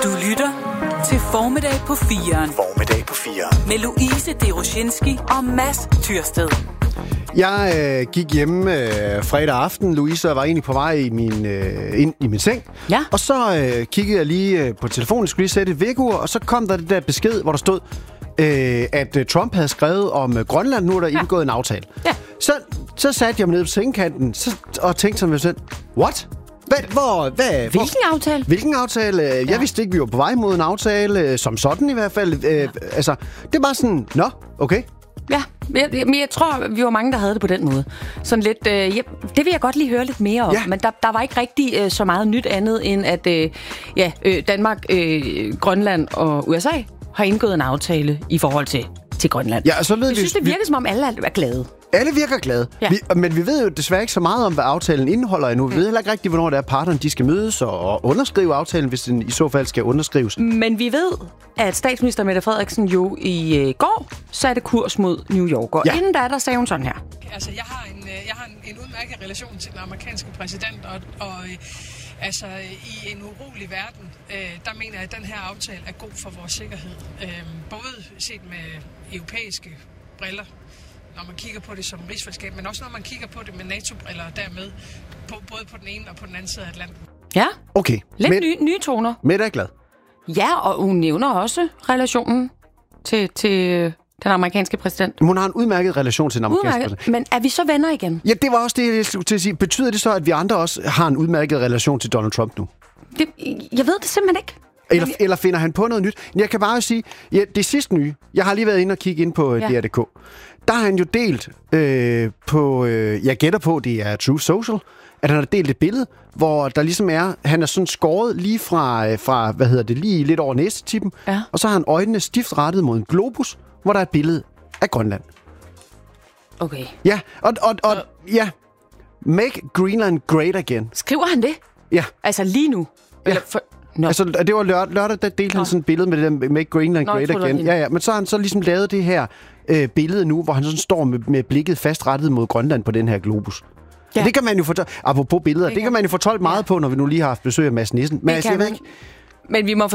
Du lytter til Formiddag på 4'eren. Formiddag på 4'eren. Med Louise Deroshinski og Mads Tyrsted. Jeg gik hjemme fredag aften. Louise var egentlig på vej ind i min seng. Ja. Og så kiggede jeg lige på telefonen, skulle lige sætte et vækkeur, og så kom der det der besked, hvor der stod, at Trump havde skrevet om Grønland. Nu er der indgået en aftale. Ja. Så satte jeg mig ned på sengekanten og tænkte sådan lidt, what? Hvilken aftale? Hvilken aftale? Jeg vidste ikke, vi var på vej mod en aftale, som sådan i hvert fald. Altså, det var sådan, okay. Ja, men jeg tror, vi var mange, der havde det på den måde. Sådan lidt, det vil jeg godt lige høre lidt mere om, men der var ikke rigtig så meget nyt andet, end at Danmark, Grønland og USA har indgået en aftale i forhold til Grønland. Ja, så jeg synes, det virker som om alle er glade. Alle virker glade. Ja. Men vi ved jo desværre ikke så meget om, hvad aftalen indeholder endnu. Vi ved heller ikke rigtig, hvornår der er parterne, de skal mødes og underskrive aftalen, hvis den i så fald skal underskrives. Men vi ved, at statsminister Mette Frederiksen jo i går satte kurs mod New York. Og inden der sagde hun sådan her. Altså, jeg har en udmærket relation til den amerikanske præsident, og altså, i en urolig verden, der mener jeg, at den her aftale er god for vores sikkerhed. Både set med europæiske briller, når man kigger på det som rigsfællesskab, men også når man kigger på det med NATO-briller, og dermed både på den ene og på den anden side af Atlanten. Ja, okay. Lidt nye toner. Mette er glad. Ja, og hun nævner også relationen til den amerikanske præsident. Hun har en udmærket relation til den amerikanske præsident. Men er vi så venner igen? Ja, det var også det, jeg skulle til at sige. Betyder det så, at vi andre også har en udmærket relation til Donald Trump nu? Jeg ved det simpelthen ikke. Eller finder han på noget nyt? Jeg kan bare sige, det sidste nye, jeg har lige været inde og kigge ind på DR.dk. Der har han jo delt jeg gætter på, det er Truth Social, at han har delt et billede, hvor der ligesom han er sådan skåret lige fra lige lidt over næsetippen, og så har han øjnene stift rettet mod en globus, hvor der er et billede af Grønland. Okay. Ja, og make Greenland great again. Skriver han det? Ja. Altså lige nu? Eller Altså, det var lørdag, der delte han sådan et billede med det der Make Greenland Great Again. Ja, men så har han så ligesom lavet det her billede nu, hvor han sådan står med blikket fastrettet mod Grønland på den her globus. Ja. Det kan man jo apropos billeder, det kan man jo fortolke meget på, når vi nu lige har haft besøg af Mads Nissen. Men jeg ved ikke. Men vi må